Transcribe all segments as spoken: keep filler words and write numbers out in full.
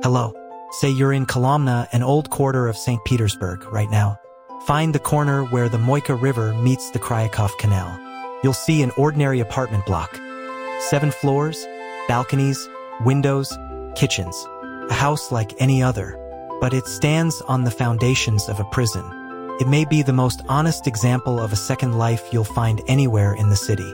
Hello. Say you're in Kolomna, an old quarter of Saint Petersburg, right now. Find the corner where the Moika River meets the Kryakov Canal. You'll see an ordinary apartment block. Seven floors, balconies, windows, kitchens. A house like any other. But it stands on the foundations of a prison. It may be the most honest example of a second life you'll find anywhere in the city.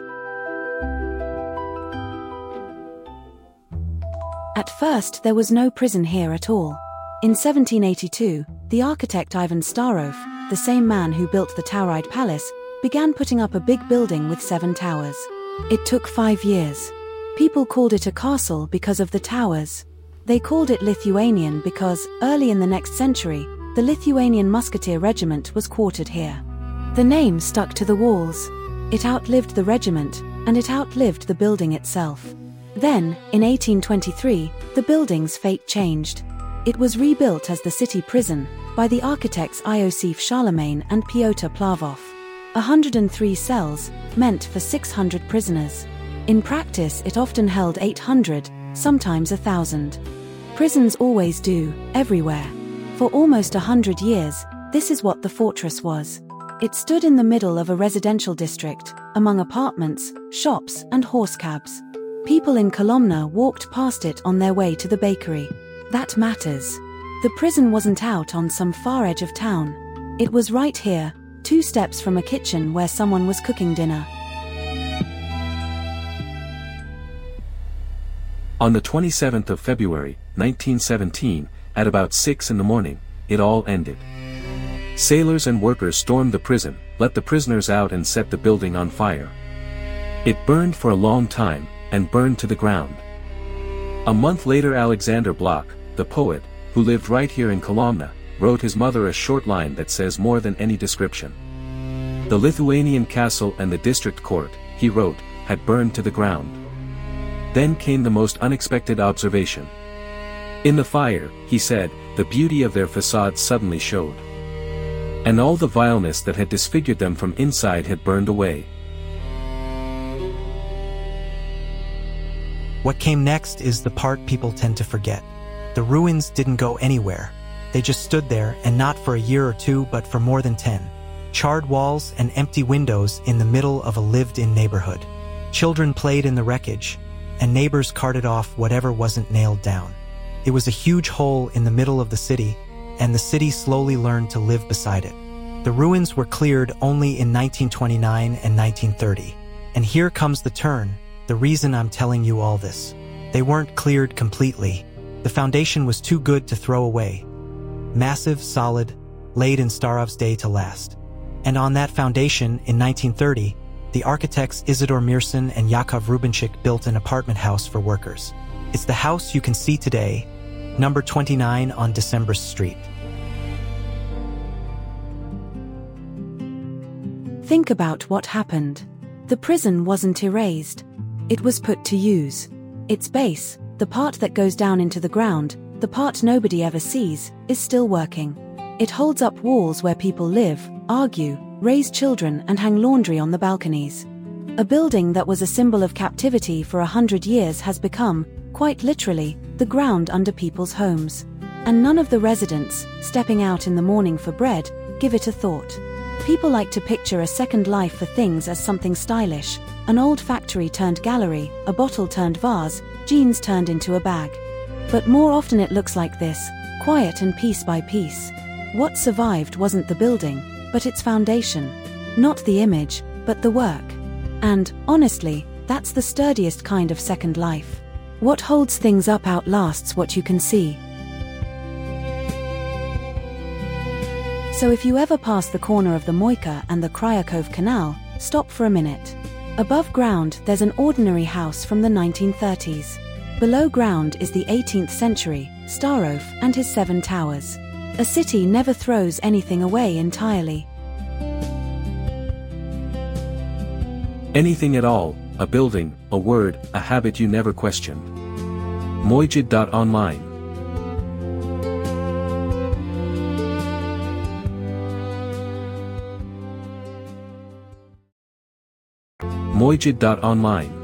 At first, there was no prison here at all. In seventeen eighty-two, the architect Ivan Starov, the same man who built the Tauride Palace, began putting up a big building with seven towers. It took five years. People called it a castle because of the towers. They called it Lithuanian because, early in the next century, the Lithuanian Musketeer Regiment was quartered here. The name stuck to the walls. It outlived the regiment, and it outlived the building itself. Then, in eighteen twenty-three, the building's fate changed. It was rebuilt as the city prison by the architects Iosif Charlemagne and Pyotr Plavov. one hundred three cells, meant for six hundred prisoners. In practice, it often held eight hundred, sometimes a thousand. Prisons always do, everywhere. For almost a hundred years, this is what the fortress was. It stood in the middle of a residential district, among apartments, shops, and horse cabs. People in Kolomna walked past it on their way to the bakery. That matters. The prison wasn't out on some far edge of town. It was right here, two steps from a kitchen where someone was cooking dinner. On the twenty-seventh of February, nineteen seventeen, at about six in the morning, it all ended. Sailors and workers stormed the prison, let the prisoners out and set the building on fire. It burned for a long time, and burned to the ground. A month later, Alexander Blok, the poet, who lived right here in Kolomna, wrote his mother a short line that says more than any description. The Lithuanian castle and the district court, he wrote, had burned to the ground. Then came the most unexpected observation. In the fire, he said, the beauty of their facades suddenly showed. And all the vileness that had disfigured them from inside had burned away. What came next is the part people tend to forget. The ruins didn't go anywhere. They just stood there, and not for a year or two, but for more than ten. Charred walls and empty windows in the middle of a lived-in neighborhood. Children played in the wreckage, and neighbors carted off whatever wasn't nailed down. It was a huge hole in the middle of the city, and the city slowly learned to live beside it. The ruins were cleared only in nineteen twenty-nine and nineteen thirty. And here comes the turn, the reason I'm telling you all this. They weren't cleared completely. The foundation was too good to throw away. Massive, solid, laid in Starov's day to last. And on that foundation, in nineteen thirty, the architects Isidor Mirson and Yakov Rubinchik built an apartment house for workers. It's the house you can see today, number twenty-nine on December Street. Think about what happened. The prison wasn't erased. It was put to use. Its base, the part that goes down into the ground, the part nobody ever sees, is still working. It holds up walls where people live, argue, raise children and hang laundry on the balconies. A building that was a symbol of captivity for a hundred years has become, quite literally, the ground under people's homes. And none of the residents, stepping out in the morning for bread, give it a thought. People like to picture a second life for things as something stylish, an old factory turned gallery, a bottle turned vase, jeans turned into a bag. But more often it looks like this, quiet and piece by piece. What survived wasn't the building, but its foundation. Not the image, but the work. And, honestly, that's the sturdiest kind of second life. What holds things up outlasts what you can see. So if you ever pass the corner of the Moika and the Kryakov Canal, stop for a minute. Above ground, there's an ordinary house from the nineteen thirties. Below ground is the eighteenth century, Starov and his seven towers. A city never throws anything away entirely. Anything at all, a building, a word, a habit you never questioned. Mojid dot online Mojid dot online